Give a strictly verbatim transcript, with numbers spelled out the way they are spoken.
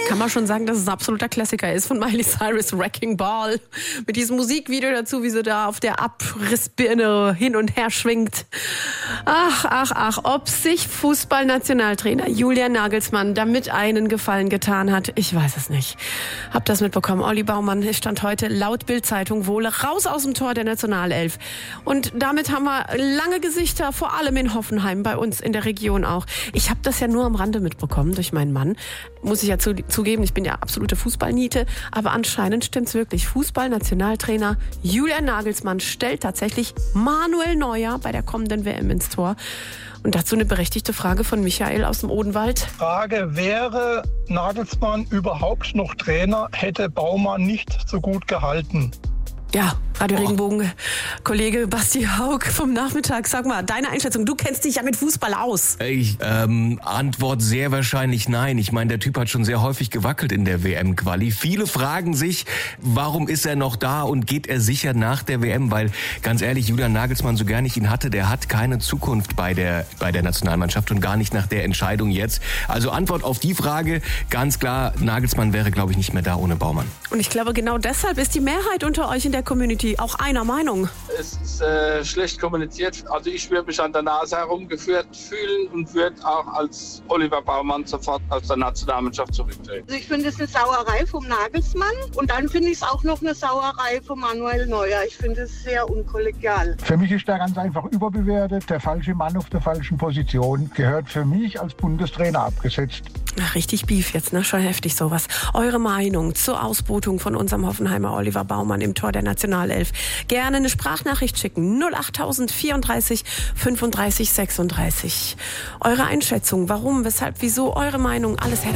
Kann man schon sagen, dass es ein absoluter Klassiker ist von Miley Cyrus, Wrecking Ball. Mit diesem Musikvideo dazu, wie sie da auf der Abrissbirne hin und her schwingt. Ach, ach, ach, ob sich Fußballnationaltrainer Julian Nagelsmann damit einen Gefallen getan hat, ich weiß es nicht. Hab das mitbekommen. Olli Baumann stand heute laut Bild-Zeitung wohl raus aus dem Tor der Nationalelf. Und damit haben wir lange Gesichter, vor allem in Hoffenheim, bei uns in der Region auch. Ich habe das ja nur am Rande mitbekommen durch meinen Mann. Muss ich ja zu, zugeben, ich bin ja absolute Fußballniete, aber anscheinend stimmt's wirklich. Fußballnationaltrainer Julian Nagelsmann stellt tatsächlich Manuel Neuer bei der kommenden W M ins Tor. Und dazu eine berechtigte Frage von Michael aus dem Odenwald. Frage, wäre Nagelsmann überhaupt noch Trainer, hätte Baumann nicht so gut gehalten? Ja, Radio Regenbogen, Kollege Basti Haug vom Nachmittag. Sag mal, deine Einschätzung, du kennst dich ja mit Fußball aus. Ich, ähm, Antwort sehr wahrscheinlich nein. Ich meine, der Typ hat schon sehr häufig gewackelt in der W M-Quali. Viele fragen sich, warum ist er noch da und geht er sicher nach der W M? Weil, ganz ehrlich, Julian Nagelsmann, so gern ich ihn hatte, der hat keine Zukunft bei der, bei der Nationalmannschaft und gar nicht nach der Entscheidung jetzt. Also Antwort auf die Frage, ganz klar, Nagelsmann wäre, glaube ich, nicht mehr da ohne Baumann. Und ich glaube, genau deshalb ist die Mehrheit unter euch in der Community auch einer Meinung. Es ist äh, schlecht kommuniziert. Also ich würde mich an der Nase herumgeführt fühlen und würde auch als Oliver Baumann sofort aus der Nationalmannschaft zurücktreten. Also ich finde es eine Sauerei vom Nagelsmann und dann finde ich es auch noch eine Sauerei von Manuel Neuer. Ich finde es sehr unkollegial. Für mich ist der ganz einfach überbewertet. Der falsche Mann auf der falschen Position gehört für mich als Bundestrainer abgesetzt. Ach, richtig Beef jetzt, ne? Schon heftig sowas. Eure Meinung zur Ausbotung von unserem Hoffenheimer Oliver Baumann im Tor der Nationalelf. Gerne eine Sprachnachricht schicken. null acht vierunddreißig fünfunddreißig sechsunddreißig. Eure Einschätzung, warum, weshalb, wieso, eure Meinung, alles her